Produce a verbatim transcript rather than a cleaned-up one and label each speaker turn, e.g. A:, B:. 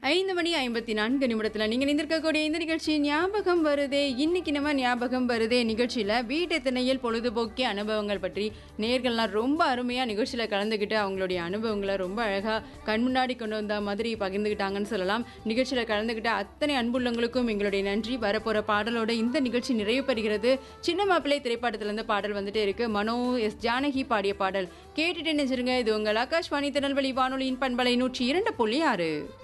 A: ஐந்து மணி ஐம்பத்தி நான்கு நிமிடத்துல நீங்க நிந்திருக்கக்கூடிய இந்த நிகழ்ச்சி ஞாபகம் வருதே. இன்னைக்கு நம்ம ஞாபகம் வருதே நிகழ்ச்சியில வீட்டு திணையில் பொழுதுபோக்கிய அனுபவங்கள் பற்றி நேர்கள்லாம் ரொம்ப அருமையா நிகழ்ச்சியில கலந்துக்கிட்டு அவங்களுடைய அனுபவங்களை ரொம்ப அழகா கண் முன்னாடி கொண்டு வந்த மாதிரி பகிர்ந்துக்கிட்டாங்கன்னு சொல்லலாம். நிகழ்ச்சியில கலந்துக்கிட்ட அத்தனை அன்புள்ளங்களுக்கும் எங்களுடைய நன்றி. வரப்போற பாடலோட இந்த நிகழ்ச்சி நிறைவு பெறுகிறது. சின்ன மாப்பிள்ளை திரைப்படத்துல இருந்து பாடல் வந்துட்டே இருக்கு. மனோ எஸ் ஜானகி பாடிய பாடல் கேட்டுட்டு நினைச்சிருங்க. இது உங்கள் ஆகாஷ்வாணி திருநெல்வேலி வானொலியின் பண்பலை நூற்றி இரண்டு புள்ளி ஆறு.